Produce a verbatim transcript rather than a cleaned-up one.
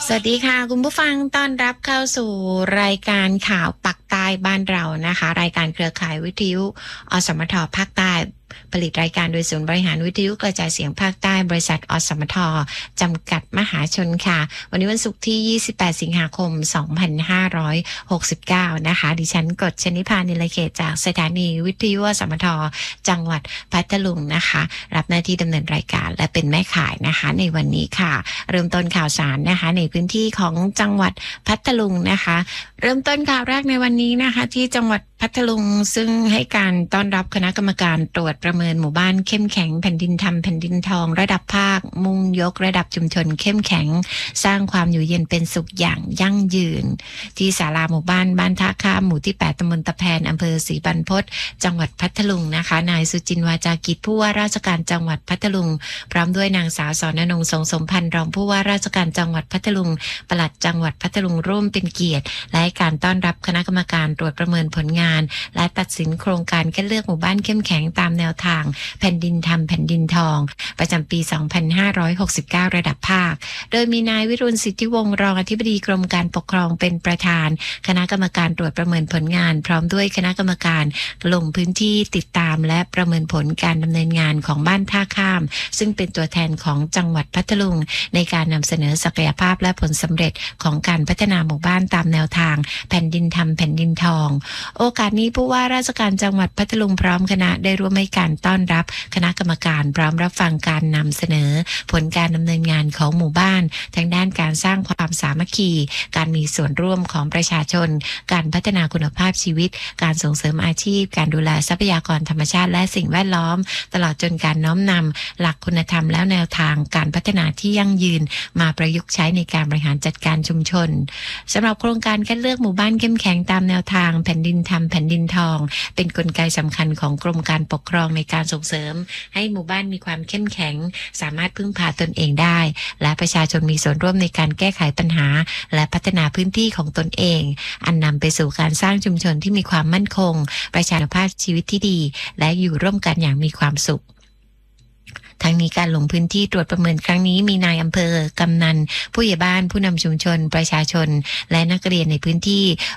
สวัสดีค่ะคุณผู้ฟังต้อนรับเข้าสู่รายการข่าวปักใต้บ้านเรานะคะรายการเครือข่ายวิทยุอสมทภาคใต้ผลิตรายการโดยศูนย์บริหารวิทยุกระจายเสียงภาคใต้บริษัทอสมทจำกัดมหาชนค่ะวันนี้วันศุกร์ที่ยี่สิบแปดสิงหาคมสองพันห้าร้อยหกสิบเก้านะคะดิฉันกฎชนิพานิลเขตจากสถานีวิทยุอสมทจังหวัดพัทลุงนะคะรับหน้าที่ดำเนินรายการและเป็นแม่ข่ายนะคะในวันนี้ค่ะเริ่มต้นข่าวสารนะคะในพื้นที่ของจังหวัดพัทลุงนะคะเริ่มต้นข่าวแรกในวันนี้นะคะที่จังหวัดพัทลุงซึ่งให้การต้อนรับคณะกรรมการตรวจประเมินหมู่บ้านเข้มแข็งแผ่นดินธรรมแผ่นดินทองระดับภาคมุ่งยกระดับชุมชนเข้มแข็งสร้างความอยู่เย็นเป็นสุขอย่างยั่งยืนที่ศาลาหมู่บ้านบ้านท่าข้ามหมู่ที่แปดตำบลตะแพนอำเภอศรีบรรพตจังหวัดพัทลุงนะคะนายสุจินวาจากิจผู้ว่าราชการจังหวัดพัทลุงพร้อมด้วยนางสาวสอนนงทรงสมพันธ์รองผู้ว่าราชการจังหวัดพัทลุงปลัดจังหวัดพัทลุงร่วมเป็นเกียรติและให้การต้อนรับคณะกรรมการตรวจประเมินผลงานและตัดสินโครงการคัดเลือกหมู่บ้านเข้มแข็งตามแนวทางแผ่นดินธรรมแผ่นดินทองประจำปีสองพันห้าร้อยหกสิบเก้าระดับภาคโดยมีนายวิรุณสิทธิวงศ์รองอธิบดีกรมการปกครองเป็นประธานคณะกรรมการตรวจประเมินผลงานพร้อมด้วยคณะกรรมการลงพื้นที่ติดตามและประเมินผลการดำเนินงานของบ้านท่าข้ามซึ่งเป็นตัวแทนของจังหวัดพัทลุงในการนำเสนอศักยภาพและผลสำเร็จของการพัฒนาหมู่บ้านตามแนวทางแผ่นดินธรรมแผ่นดินทองโอกาสนี้ผู้ว่าราชการจังหวัดพัทลุงพร้อมคณะได้ร่วมให้การต้อนรับคณะกรรมการพร้อมรับฟังการนำเสนอผลการดำเนินงานของหมู่บ้านทั้งด้านการสร้างความสามัคคีการมีส่วนร่วมของประชาชนการพัฒนาคุณภาพชีวิตการส่งเสริมอาชีพการดูแลทรัพยากรธรรมชาติและสิ่งแวดล้อมตลอดจนการน้อมนำหลักคุณธรรมและแนวทางการพัฒนาที่ยั่งยืนมาประยุกต์ใช้ในการบริหารจัดการชุมชนสำหรับโครงการคัดเลือกหมู่บ้านเข้มแข็งตามแนวทางแผ่นดินธรรมแผ่นดินทองเป็นกลไกสำคัญของกรมการปกครองในการส่งเสริมให้หมู่บ้านมีความเข้มแข็งสามารถพึ่งพาตนเองได้และประชาชนมีส่วนร่วมในการแก้ไขปัญหาและพัฒนาพื้นที่ของตนเองอันนำไปสู่การสร้างชุมชนที่มีความมั่นคงประชาธิปไตยชีวิตที่ดีและอยู่ร่วมกันอย่างมีความสุขทั้งนี้การลงพื้นที่ตรวจประเมินครั้งนี้มีนายอำเภอกำนันผู้ใหญ่บ้านผู้นำชุมชนประชาชนและนักเรียนในพื้นที่